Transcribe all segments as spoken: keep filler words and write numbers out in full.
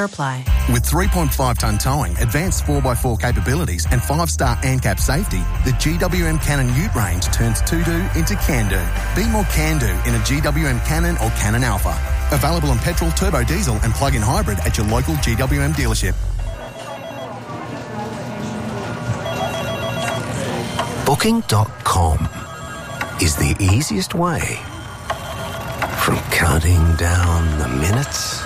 apply. With three point five tonne towing, advanced four by four capabilities and five star ANCAP safety, the G W M Cannon Ute range turns to-do into can-do. Be more can-do in a G W M Cannon or Cannon Alpha. Available on petrol, turbo diesel and plug-in hybrid at your local G W M dealership. Booking dot com is the easiest way from counting down the minutes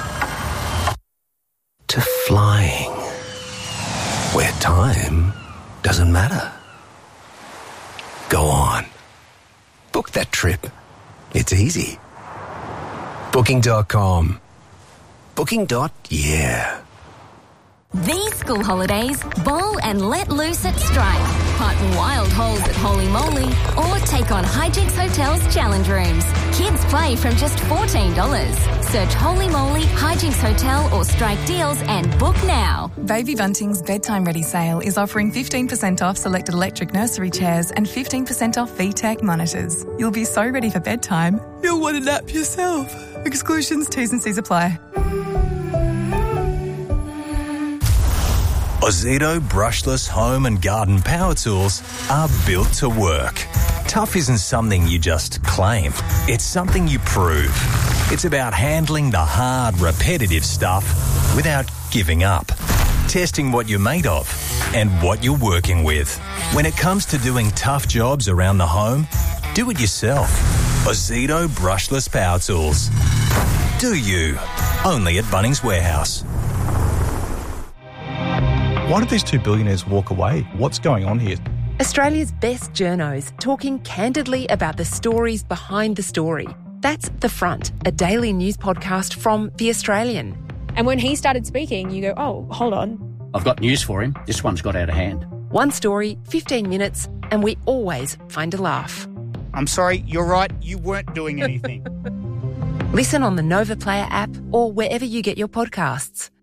to flying where time doesn't matter. Go on. Book that trip. It's easy. Booking dot com. Booking. Yeah. These school holidays, bowl and let loose at Stripe. Putt wild holes at Holy Moly or take on Hijinks Hotel's challenge rooms. Kids play from just fourteen dollars. Search Holy Moly, Hijinks Hotel or Strike Deals and book now. Baby Bunting's Bedtime Ready sale is offering fifteen percent off selected electric nursery chairs and fifteen percent off V TEC monitors. You'll be so ready for bedtime, you'll want to nap yourself. Exclusions, T's and C's apply. Ozito brushless home and garden power tools are built to work. Tough isn't something you just claim. It's something you prove. It's about handling the hard, repetitive stuff without giving up. Testing what you're made of and what you're working with. When it comes to doing tough jobs around the home, do it yourself. Ozito brushless power tools. Do you? Only at Bunnings Warehouse. Why did these two billionaires walk away? What's going on here? Australia's best journos talking candidly about the stories behind the story. That's The Front, a daily news podcast from The Australian. And when he started speaking, you go, oh, hold on. I've got news for him. This one's got out of hand. One story, fifteen minutes, and we always find a laugh. I'm sorry, you're right, you weren't doing anything. Listen on the Nova Player app or wherever you get your podcasts.